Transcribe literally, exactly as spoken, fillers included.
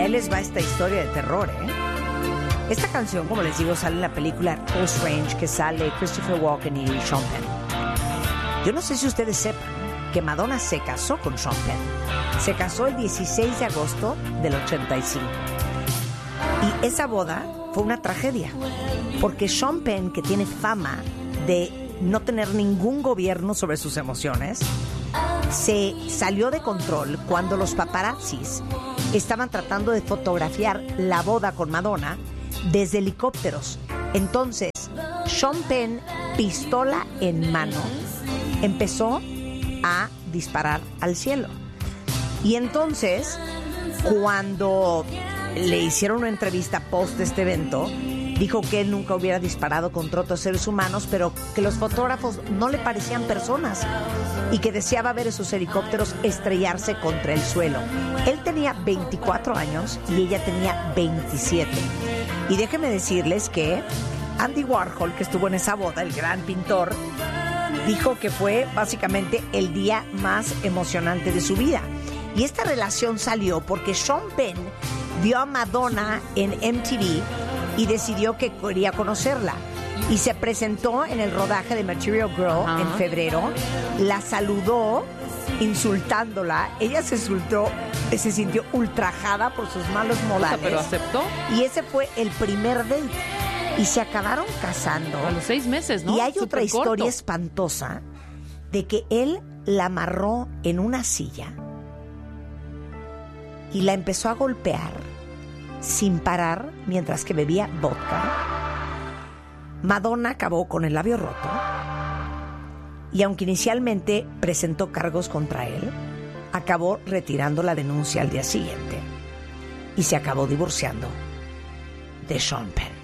ahí les va esta historia de terror, ¿eh? Esta canción, como les digo, sale en la película Close Range, que sale Christopher Walken y Sean Penn. Yo no sé si ustedes sepan que Madonna se casó con Sean Penn. Se casó el dieciséis de agosto del ochenta y cinco. Y esa boda fue una tragedia, porque Sean Penn, que tiene fama de no tener ningún gobierno sobre sus emociones, se salió de control cuando los paparazzis estaban tratando de fotografiar la boda con Madonna desde helicópteros. Entonces, Sean Penn, pistola en mano, empezó a disparar al cielo. Y entonces, cuando le hicieron una entrevista post de este evento, dijo que él nunca hubiera disparado contra otros seres humanos, pero que los fotógrafos no le parecían personas y que deseaba ver esos helicópteros estrellarse contra el suelo. Él tenía veinticuatro años y ella tenía veintisiete. Y déjenme decirles que Andy Warhol, que estuvo en esa boda, el gran pintor, dijo que fue básicamente el día más emocionante de su vida. Y esta relación salió porque Sean Penn vio a Madonna en M T V y decidió que quería conocerla. Y se presentó en el rodaje de Material Girl Ajá. en febrero. La saludó insultándola. Ella se insultó, se sintió ultrajada por sus malos modales. Pero aceptó. Y ese fue el primer date. Y se acabaron casando. A los seis meses, ¿no? Y hay Súper otra historia corto. espantosa de que él la amarró en una silla y la empezó a golpear sin parar mientras que bebía vodka. Madonna acabó con el labio roto y aunque inicialmente presentó cargos contra él, acabó retirando la denuncia al día siguiente y se acabó divorciando de Sean Penn.